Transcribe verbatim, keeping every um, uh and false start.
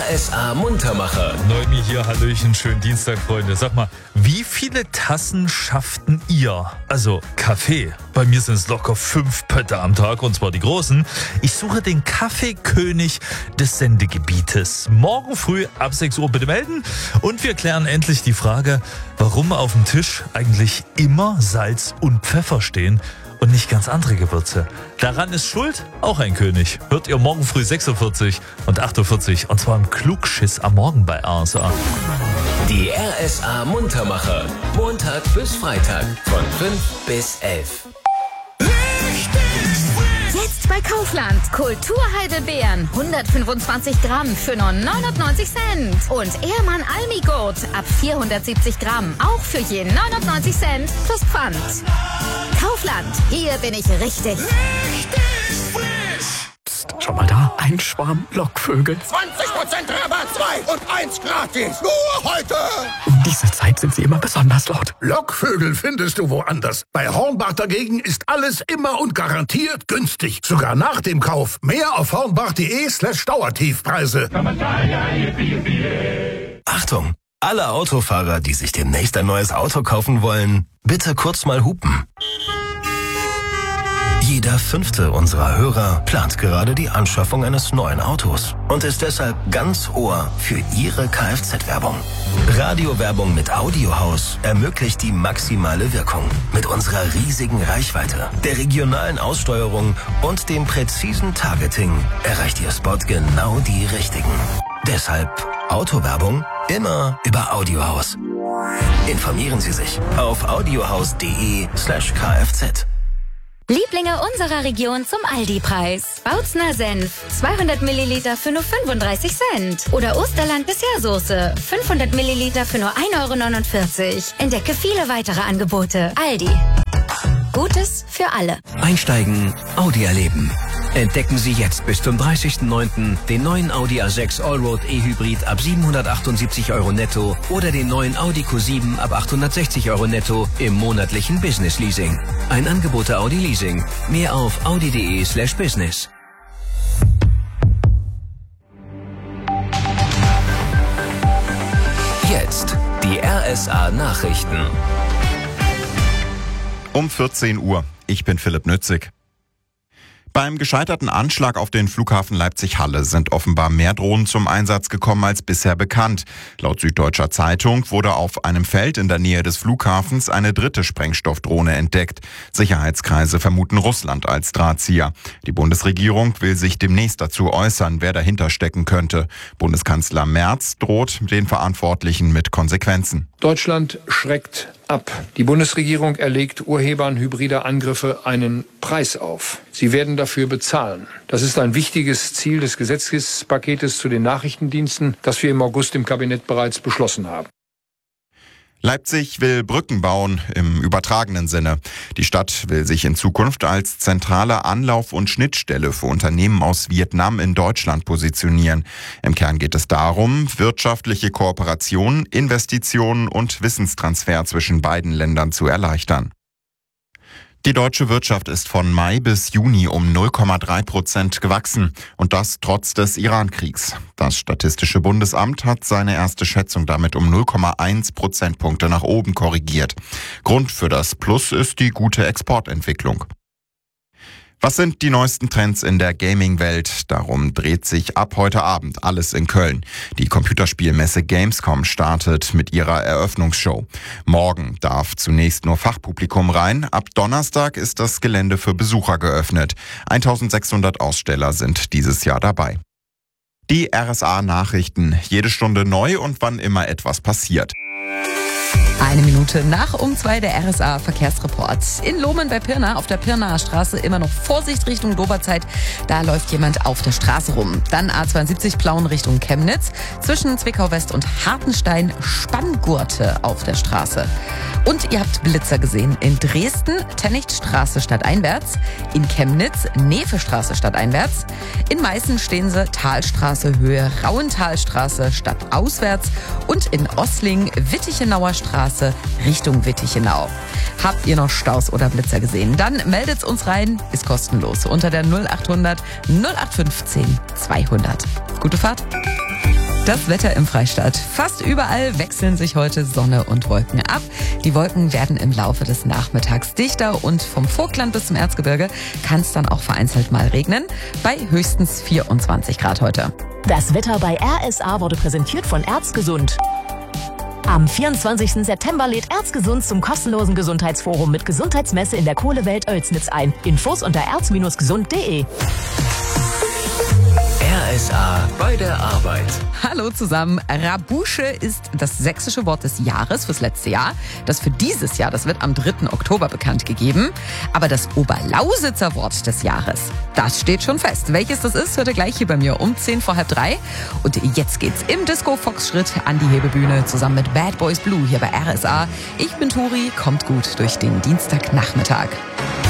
R S A Muntermacher. Neumi hier, hallöchen, schönen Dienstag, Freunde. Sag mal, wie viele Tassen schafften ihr? Also Kaffee. Bei mir sind es locker fünf Pötte am Tag, und zwar die großen. Ich suche den Kaffeekönig des Sendegebietes. Morgen früh ab sechs Uhr bitte melden. Und wir klären endlich die Frage, warum auf dem Tisch eigentlich immer Salz und Pfeffer stehen und nicht ganz andere Gewürze. Daran ist schuld auch ein König. Hört ihr morgen früh sechs Uhr vierzig und acht Uhr vierzig, und zwar im Klugschiss am Morgen bei R S A. Die R S A Muntermacher. Montag bis Freitag von fünf bis elf. Jetzt bei Kaufland. Kulturheidelbeeren. hundertfünfundzwanzig Gramm für nur neunundneunzig Cent. Und Ehrmann Almigurt ab vierhundertsiebzig Gramm. Auch für je neunundneunzig Cent plus Pfand. Kaufland. Hier bin ich richtig. Richtig frisch. Psst, schau mal da. Ein Schwarm Lockvögel. zwanzig Prozent Rabatt, zwei und eins gratis. Nur heute. Um diese Zeit sind sie immer besonders laut. Lockvögel findest du woanders. Bei Hornbach dagegen ist alles immer und garantiert günstig. Sogar nach dem Kauf. Mehr auf hornbach.de slash Dauertiefpreise. Achtung! Alle Autofahrer, die sich demnächst ein neues Auto kaufen wollen, bitte kurz mal hupen. Jeder fünfte unserer Hörer plant gerade die Anschaffung eines neuen Autos und ist deshalb ganz Ohr für Ihre Kfz-Werbung. Radiowerbung mit Audiohaus ermöglicht die maximale Wirkung. Mit unserer riesigen Reichweite, der regionalen Aussteuerung und dem präzisen Targeting erreicht Ihr Spot genau die Richtigen. Deshalb Autowerbung immer über Audiohaus. Informieren Sie sich auf audiohaus.de slash kfz. Lieblinge unserer Region zum Aldi-Preis. Bautzner Senf, zweihundert Milliliter für nur fünfunddreißig Cent. Oder Osterland Dessertsoße, fünfhundert Milliliter für nur ein Euro neunundvierzig. Entdecke viele weitere Angebote. Aldi. Gutes für alle. Einsteigen, Audi erleben. Entdecken Sie jetzt bis zum dreißigsten neunten den neuen Audi A sechs Allroad E-Hybrid ab siebenhundertachtundsiebzig Euro netto oder den neuen Audi Q sieben ab achthundertsechzig Euro netto im monatlichen Business Leasing. Ein Angebot der Audi Leasing. Mehr auf audi.de slash business. Jetzt die R S A Nachrichten. Um vierzehn Uhr. Ich bin Philipp Nützig. Beim gescheiterten Anschlag auf den Flughafen Leipzig-Halle sind offenbar mehr Drohnen zum Einsatz gekommen als bisher bekannt. Laut Süddeutscher Zeitung wurde auf einem Feld in der Nähe des Flughafens eine dritte Sprengstoffdrohne entdeckt. Sicherheitskreise vermuten Russland als Drahtzieher. Die Bundesregierung will sich demnächst dazu äußern, wer dahinter stecken könnte. Bundeskanzler Merz droht den Verantwortlichen mit Konsequenzen. Deutschland schreckt ab. Die Bundesregierung erlegt Urhebern hybrider Angriffe einen Preis auf. Sie werden dafür bezahlen. Das ist ein wichtiges Ziel des Gesetzespaketes zu den Nachrichtendiensten, das wir im August im Kabinett bereits beschlossen haben. Leipzig will Brücken bauen im übertragenen Sinne. Die Stadt will sich in Zukunft als zentrale Anlauf- und Schnittstelle für Unternehmen aus Vietnam in Deutschland positionieren. Im Kern geht es darum, wirtschaftliche Kooperation, Investitionen und Wissenstransfer zwischen beiden Ländern zu erleichtern. Die deutsche Wirtschaft ist von Mai bis Juni um null Komma drei Prozent gewachsen, und das trotz des Iran-Kriegs. Das Statistische Bundesamt hat seine erste Schätzung damit um null Komma eins Prozentpunkte nach oben korrigiert. Grund für das Plus ist die gute Exportentwicklung. Was sind die neuesten Trends in der Gaming-Welt? Darum dreht sich ab heute Abend alles in Köln. Die Computerspielmesse Gamescom startet mit ihrer Eröffnungsshow. Morgen darf zunächst nur Fachpublikum rein. Ab Donnerstag ist das Gelände für Besucher geöffnet. eintausendsechshundert Aussteller sind dieses Jahr dabei. Die R S A-Nachrichten. Jede Stunde neu und wann immer etwas passiert. Eine Minute nach um zwei der R S A Verkehrsreport. In Lohmen bei Pirna auf der Pirnaer Straße immer noch Vorsicht Richtung Doberzeit. Da läuft jemand auf der Straße rum. Dann A zweiundsiebzig Plauen Richtung Chemnitz. Zwischen Zwickau West und Hartenstein Spanngurte auf der Straße. Und ihr habt Blitzer gesehen. In Dresden Tennichtstraße stadteinwärts. In Chemnitz Nefestraße stadteinwärts. In Meißen stehen sie Talstraße Höhe Rauentalstraße stadtauswärts. Und in Ossling Wittichenauer Straße Richtung Wittichenau. Habt ihr noch Staus oder Blitzer gesehen? Dann meldet's uns rein, ist kostenlos unter der null achthundert null acht fünfzehn zweihundert. Gute Fahrt! Das Wetter im Freistaat. Fast überall wechseln sich heute Sonne und Wolken ab. Die Wolken werden im Laufe des Nachmittags dichter und vom Vogtland bis zum Erzgebirge kann es dann auch vereinzelt mal regnen. Bei höchstens vierundzwanzig Grad heute. Das Wetter bei R S A wurde präsentiert von Erzgesund. Am vierundzwanzigsten September lädt Erzgesund zum kostenlosen Gesundheitsforum mit Gesundheitsmesse in der Kohlewelt Oelsnitz ein. Infos unter erz Bindestrich gesund Punkt de. R S A bei der Arbeit. Hallo zusammen. Rabusche ist das sächsische Wort des Jahres fürs letzte Jahr. Das für dieses Jahr, das wird am dritten Oktober bekannt gegeben. Aber das Oberlausitzer Wort des Jahres, das steht schon fest. Welches das ist, hört ihr gleich hier bei mir um zehn vor halb drei. Und jetzt geht's im Disco-Fox-Schritt an die Hebebühne zusammen mit Bad Boys Blue hier bei R S A. Ich bin Tori, kommt gut durch den Dienstagnachmittag.